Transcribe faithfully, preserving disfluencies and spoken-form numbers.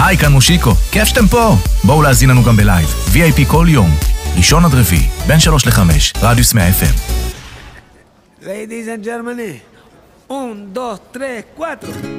היי, כאן מושיקו. כיף שאתם פה. בואו להזין לנו גם בלייב. וי איי פי כל יום. ראשון עד רביעי, בין שלוש לחמש, רדיוס מאה אף אם. Ladies and gentlemen, un, dos, tres, cuatro.